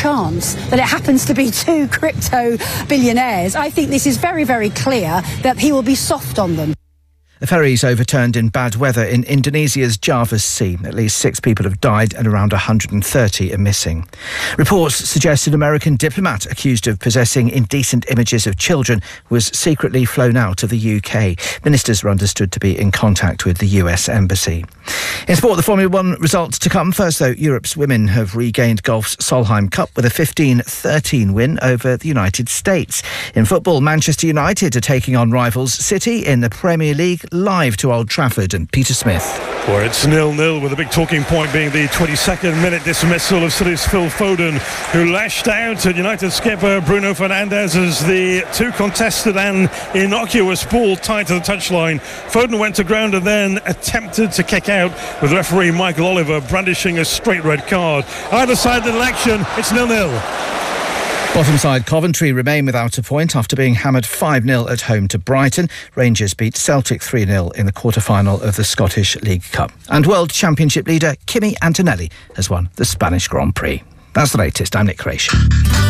chance that it happens to be two crypto billionaires. I think this is very, very clear that he will be soft on them. The ferry's overturned in bad weather in Indonesia's Java Sea. At least 6 people have died and around 130 are missing. Reports suggest an American diplomat accused of possessing indecent images of children was secretly flown out of the UK. Ministers are understood to be in contact with the US Embassy. In sport, the Formula 1 results to come. First, though, Europe's women have regained golf's Solheim Cup with a 15-13 win over the United States. In football, Manchester United are taking on rivals City in the Premier League. Live to Old Trafford and Peter Smith. Well, it's 0-0 with a big talking point being the 22nd minute dismissal of City's Phil Foden, who lashed out at United skipper Bruno Fernandes as the too contested and innocuous ball tied to the touchline. Foden went to ground and then attempted to kick out, with referee Michael Oliver brandishing a straight red card. Either side of the election, it's 0-0. Bottom side Coventry remain without a point after being hammered 5-0 at home to Brighton. Rangers beat Celtic 3-0 in the quarter-final of the Scottish League Cup. And World Championship leader Kimi Antonelli has won the Spanish Grand Prix. That's the latest. I'm Nick Creation.